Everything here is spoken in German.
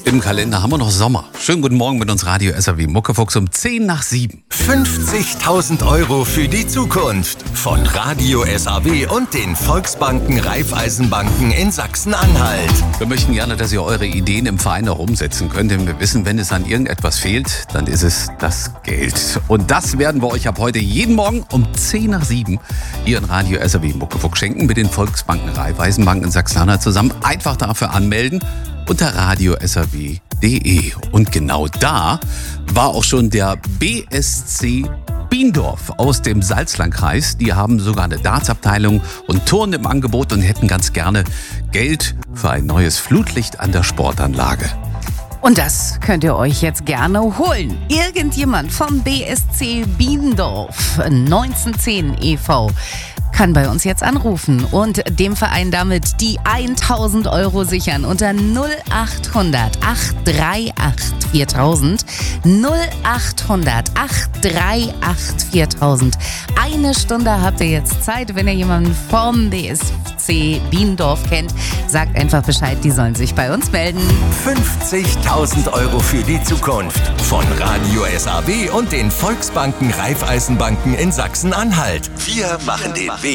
Im Kalender haben wir noch Sommer. Schönen guten Morgen mit uns Radio SAW Muckefuchs um 6:50. 50.000 Euro für die Zukunft von Radio SAW und den Volksbanken Raiffeisenbanken in Sachsen-Anhalt. Wir möchten gerne, dass ihr eure Ideen im Verein auch umsetzen könnt, denn wir wissen, wenn es an irgendetwas fehlt, dann ist es das Geld. Und das werden wir euch ab heute jeden Morgen um 6:50 hier in Radio SAW Muckefuchs schenken mit den Volksbanken Raiffeisenbanken in Sachsen-Anhalt zusammen. Einfach dafür anmelden unter radiosaw.de. Und genau da war auch schon der BSC Biendorf aus dem Salzlandkreis. Die haben sogar eine Dartsabteilung und Turnen im Angebot und hätten ganz gerne Geld für ein neues Flutlicht an der Sportanlage. Und das könnt ihr euch jetzt gerne holen. Irgendjemand vom BSC Biendorf 1910 e.V. kann bei uns jetzt anrufen und dem Verein damit die 1.000 Euro sichern unter 0800 838 4000. 0800 838 4000. Eine Stunde habt ihr jetzt Zeit, wenn ihr jemanden vom BSC Biendorf kennt. Sagt einfach Bescheid, die sollen sich bei uns melden. 50.000 Euro für die Zukunft von Radio SAW und den Volksbanken Raiffeisenbanken in Sachsen-Anhalt. Wir machen den Weg